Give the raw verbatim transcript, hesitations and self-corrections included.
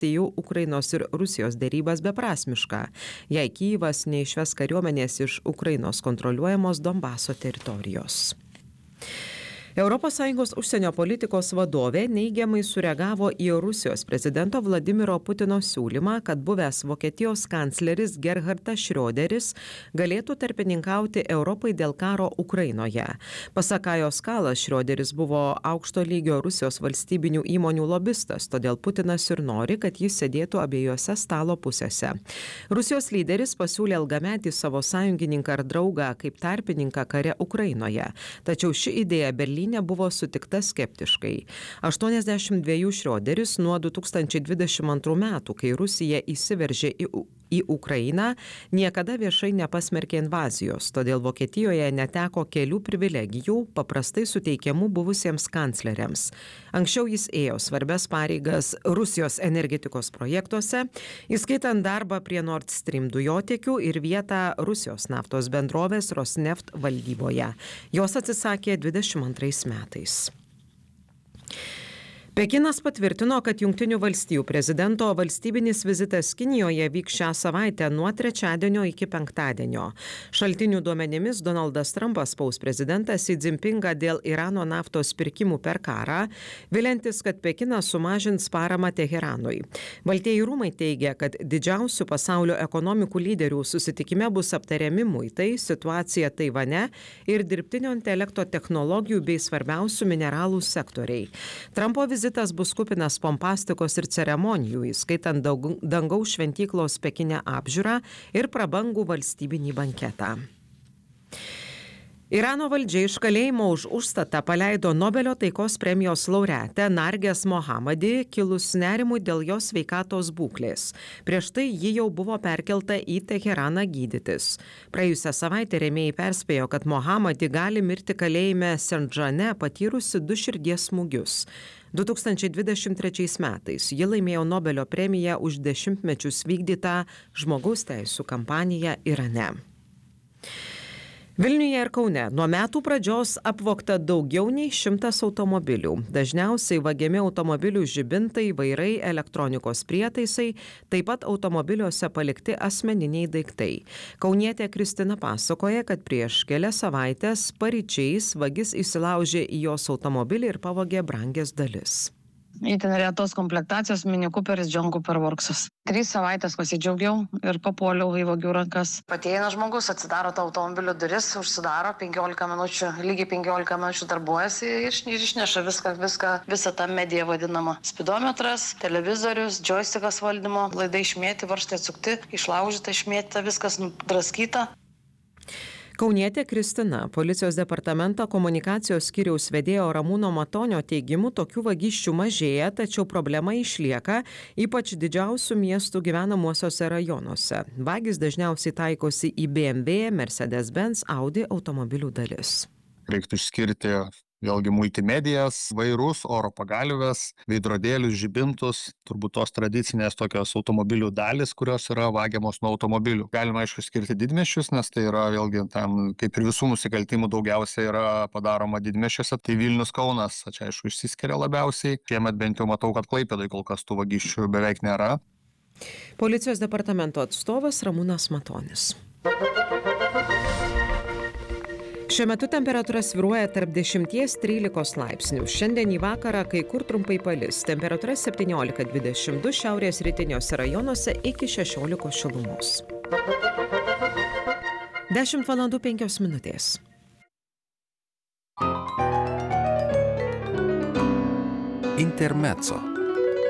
valstijų, Ukrainos ir Rusijos dėrybas beprasmiška, jei Kyjivas neišves kariuomenės iš Ukrainos kontroliuojamos Donbaso teritorijos. Europos Sąjungos užsienio politikos vadovė neigiamai sureagavo į Rusijos prezidento Vladimiro Putino siūlymą, kad buvęs Vokietijos kancleris Gerhardas Schröderis galėtų tarpininkauti Europai dėl karo Ukrainoje. Pasak Kajos Kalas, Schröderis buvo aukšto lygio Rusijos valstybinių įmonių lobistas, todėl Putinas ir nori, kad jis sėdėtų abiejose stalo pusėse. Rusijos lyderis pasiūlė ilgametį savo sąjungininką ar draugą kaip tarpininką kare Ukrainoje, tačiau ši idėja Berlyne nebuvo sutikta skeptiškai. aštuoniasdešimt dviejų Schröderis nuo du tūkstančiai dvidešimt antrų metų, kai Rusija įsiveržė į, į Ukrainą, niekada viešai nepasmerkė invazijos, todėl Vokietijoje neteko kelių privilegijų, paprastai suteikiamų buvusiems kancleriams. Anksčiau jis ėjo svarbias pareigas Rusijos energetikos projektuose, įskaitant darbą prie Nord Stream dujotiekių ir vietą Rusijos naftos bendrovės Rosneft valdyboje. Jos atsisakė dvidešimt antrais metais. Pekinas patvirtino, kad Jungtinių valstijų prezidento valstybinis vizitas Kinijoje vyks šią savaitę nuo trečiadienio iki penktadienio. Šaltinių duomenimis Donaldas Trumpas spaus prezidentą Xi Jinpingą dėl Irano naftos pirkimų per karą, viliantis, kad Pekinas sumažins paramą Teheranui. Baltieji rūmai teigia, kad didžiausių pasaulio ekonomikų lyderių susitikime bus aptariami muitai, situacija Taivane ir dirbtinio intelekto technologijų bei svarbiausių mineralų sektoriai. Trumpo vizitas bus kupinas pompastikos ir ceremonijų, įskaitant dangaus šventyklos Pekine apžiūrą ir prabangų valstybinį banketą. Irano valdžia iš kalėjimo už užstatą paleido Nobelio taikos premijos laureatę Narges Mohammadi, kilus nerimui dėl jos sveikatos būklės. Prieš tai ji jau buvo perkelta į Teheraną gydytis. Praėjusią savaitę rėmėjai perspėjo, kad Mohammadi gali mirti kalėjime Sendžane patyrusi du širdies smūgius. du tūkstančiai dvidešimt trečiais metais ji laimėjo Nobelio premiją už dešimtmečius vykdytą žmogaus teisų kampaniją Irane. Vilniuje ir Kaune nuo metų pradžios apvogta daugiau nei šimtas automobilių. Dažniausiai vagiami automobilių žibintai, vairai, elektronikos prietaisai, taip pat automobiliuose palikti asmeniniai daiktai. Kaunietė Kristina pasakoja, kad prieš kelias savaitės paryčiais vagis įsilaužė į jos automobilį ir pavogė brangias dalis. Įtin retos komplektacijos Mini Cooperis John Cooper Worksas. Trys savaitės pasidžiaugiau ir papuoliau į vagių rankas. Ateina žmogus, atsidaro tą automobilio duris, užsidaro penkiolika minučių, lygiai penkiolika minučių darbuojasi ir išneša viską, viską, visą tą mediją vadinamą. Spidometras, televizorius, joystickas valdymo, laidai išmėti, varžtai atsukti, išlaužyta, išmėtyta, viskas nudraskyta. Kaunietė Kristina, policijos departamento komunikacijos skyriaus vedėjo Ramūno Matonio teigimu, tokių vagysčių mažėja, tačiau problema išlieka, ypač didžiausių miestų gyvenamuosiuose rajonuose. Vagys dažniausiai taikosi į B M W, Mercedes-Benz, Audi automobilių dalis. Reiktų išskirti vėlgi multimedijas, vairus, oro pagalves, veidrodėlius, žibintus, turbūt tos tradicinės tokios automobilių dalis, kurios yra vagiamos nuo automobilių. Galima aišku skirti didmiesčius, nes tai yra vėlgi tam, kaip ir visų nusikaltimų daugiausiai yra padaroma didmiesčiuose, tai Vilnius, Kaunas, čia aišku išsiskiria labiausiai. Šiemet bent jau matau, kad Klaipėdoj kol kas tų vagysčių beveik nėra. Policijos departamento atstovas Ramūnas Matonis. Šiuo metu temperatūra svyruoja tarp dešimties trylikos laipsnių. Šiandien į vakarą kai kur trumpai palis. Temperatūra septyniolika dvidešimt du, šiaurės rytiniuose rajonuose iki šešiolikos šilumos. dešimt valandų penkios minutės. Intermezzo.